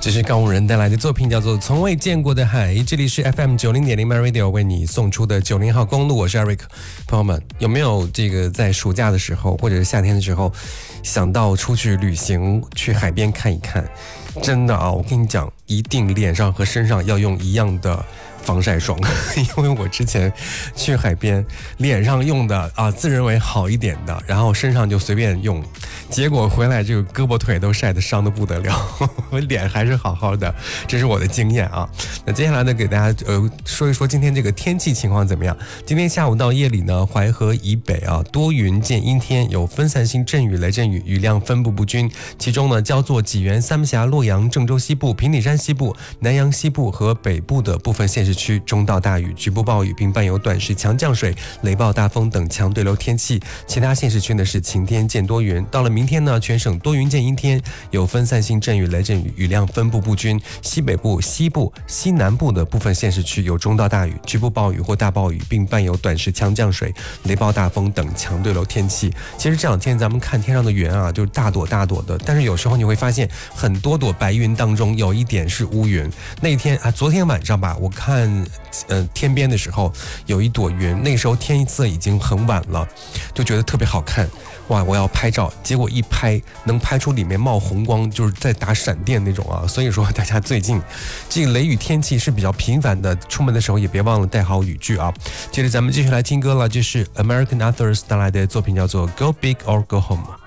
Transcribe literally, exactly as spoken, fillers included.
这是告五人带来的作品，叫做《从未见过的海》。这里是 F M 九零点零 My Radio 为你送出的九零号公路，我是 Eric。朋友们，有没有这个在暑假的时候，或者是夏天的时候，想到出去旅行，去海边看一看？真的啊，我跟你讲，一定脸上和身上要用一样的防晒霜，因为我之前去海边，脸上用的啊自认为好一点的，然后身上就随便用，结果回来这个胳膊腿都晒得伤得不得了，我脸还是好好的，这是我的经验啊。那接下来呢，给大家呃说一说今天这个天气情况怎么样？今天下午到夜里呢，淮河以北啊多云见阴天，有分散性阵雨、雷阵雨，雨量分布不均，其中呢，焦作、济源、三峡、洛阳、郑州西部、平顶山西部、南阳西部和北部的部分县市区中到大雨，局部暴雨，并伴有短时强降水、雷暴大风等强对流天气。其他县市区呢是晴天见多云。到了明天呢，全省多云见阴天，有分散性阵雨、雷阵雨，雨量分布不均。西北部、西部、西南部的部分县市区有中到大雨，局部暴雨或大暴雨，并伴有短时强降水、雷暴大风等强对流天气。其实这两天咱们看天上的云啊，就是大朵大朵的，但是有时候你会发现很多朵白云当中有一点是乌云。那天啊，昨天晚上吧，我看呃天边的时候有一朵云，那时候天色已经很晚了，就觉得特别好看。哇，我要拍照，结果一拍能拍出里面冒红光，就是在打闪电那种啊。所以说大家最近这个雷雨天气是比较频繁的，出门的时候也别忘了带好雨具啊。接着咱们继续来听歌了，这是 American Authors 带来的作品，叫做 Go Big or Go Home。